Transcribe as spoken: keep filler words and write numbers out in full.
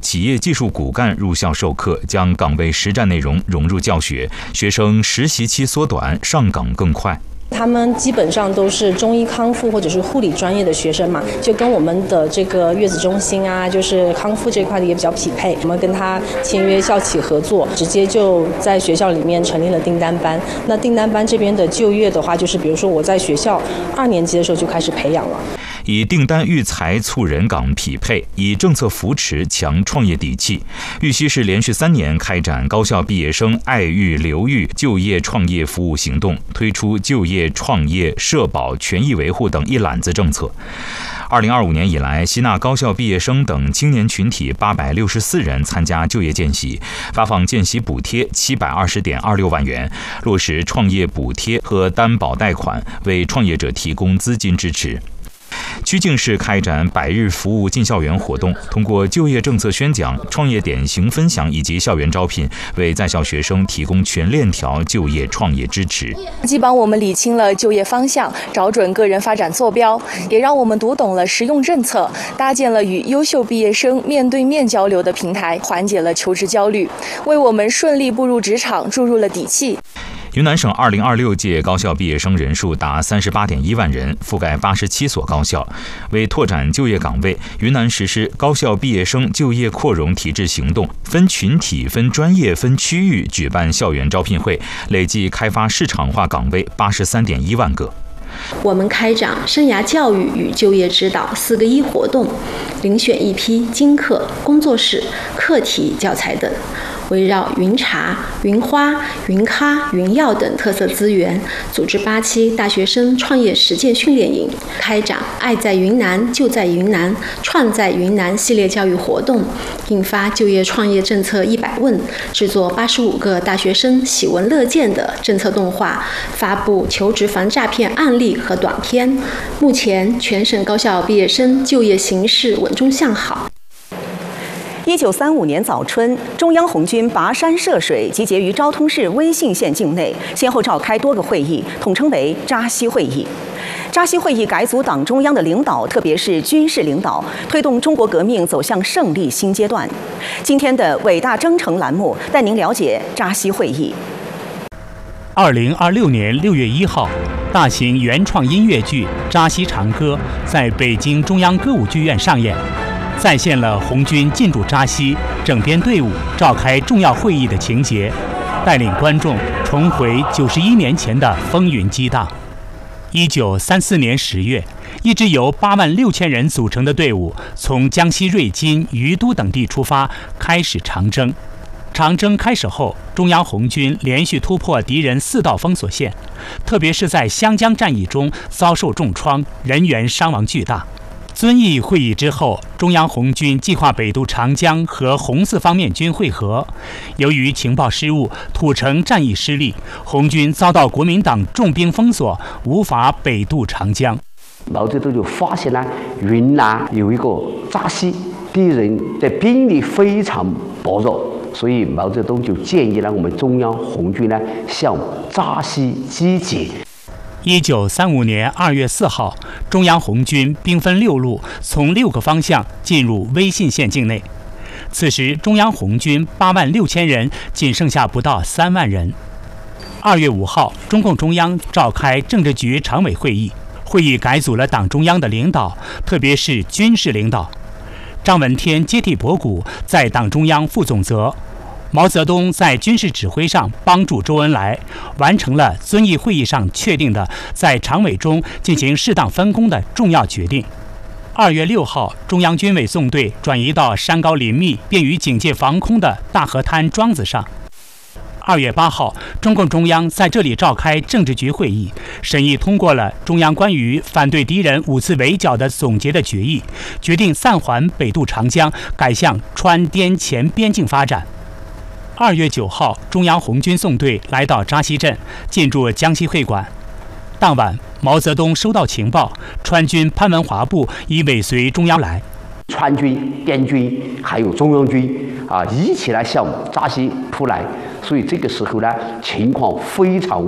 企业技术骨干入校授课，将岗位实战内容融入教学，学生实习期缩短，上岗更快。 他们基本上都是中医康复或者是护理专业的学生嘛，就跟我们的这个月子中心啊，就是康复这块的也比较匹配。我们跟他签约校企合作，直接就在学校里面成立了订单班。那订单班这边的就业的话，就是比如说我在学校二年级的时候就开始培养了。 以订单育才促人岗匹配，以政策扶持强创业底气。玉溪市连续三年开展高校毕业生爱育留育就业创业服务行动，推出就业创业、社保、权益维护等一揽子政策。二零二五年以来，吸纳高校毕业生等青年群体八百六十四人参加就业见习，发放见习补贴七百二十点二六万元，落实创业补贴和担保贷款，为创业者提供资金支持。曲靖市开展百日服务进校园活动，通过就业政策宣讲、创业典型分享以及校园招聘，为在校学生提供全链条就业创业支持。 既帮我们理清了就业方向，找准个人发展坐标，也让我们读懂了实用政策，搭建了与优秀毕业生面对面交流的平台，缓解了求职焦虑，为我们顺利步入职场注入了底气。 云南省二零二六届高校毕业生人数达三十八点一万人，覆盖八十七所高校。为拓展就业岗位，云南实施高校毕业生就业扩容提质行动，分群体、分专业、分区域举办校园招聘会，累计开发市场化岗位八十三点一万个。 我们开展生涯教育与就业指导四个一活动，遴选一批精课、工作室、课题教材等，围绕云茶、云花、云咖、云药等特色资源，组织八期大学生创业实践训练营，开展“爱在云南，就在云南，创在云南”系列教育活动，印发就业创业政策一百问，制作八十五个大学生喜闻乐见的政策动画，发布求职防诈骗案例和短片。目前，全省高校毕业生就业形势稳中向好。 一九三五年早春，中央红军跋山涉水，集结于昭通市威信县境内，先后召开多个会议，统称为扎西会议。扎西会议改组党中央的领导，特别是军事领导，推动中国革命走向胜利新阶段。今天的伟大征程栏目带您了解扎西会议。 二零二六年六月一号，大型原创音乐剧《扎西长歌》在北京中央歌舞剧院上演，再现了红军进驻扎西、整编队伍、召开重要会议的情节，带领观众重回九十一年前的风云激荡。一九三四年十月，一支由八万六千人组成的队伍从江西瑞金、于都等地出发，开始长征。长征开始后，中央红军连续突破敌人四道封锁线，特别是在湘江战役中遭受重创，人员伤亡巨大。遵义会议之后，中央红军计划北渡长江和红四方面军会合。由于情报失误，土城战役失利，红军遭到国民党重兵封锁，无法北渡长江。 毛泽东就发现了云南有一个扎西，敌人的兵力非常薄弱，所以毛泽东就建议呢，我们中央红军呢向扎西集结。 一九三五年二月四号，中央红军兵分六路，从六个方向进入威信县境内。此时，中央红军八万六千人，仅剩下不到三万人。二月五号，中共中央召开政治局常委会议，会议改组了党中央的领导，特别是军事领导。张闻天接替博古，在党中央负总责。毛泽东在军事指挥上帮助周恩来，完成了遵义会议上确定的在常委中进行适当分工的重要决定。二月六号，中央军委纵队转移到山高林密、便于警戒防空的大河滩庄子上。二月八号，中共中央在这里召开政治局会议，审议通过了中央关于反对敌人五次围剿的总结的决议，决定暂缓北渡长江，改向川滇黔边境发展。二月九号，中央红军纵队来到扎西镇，进驻江西会馆。当晚，毛泽东收到情报，川军潘文华部已尾随中央来。 川军、滇军还有中央军啊，一起来向扎西扑来，所以这个时候呢，情况非常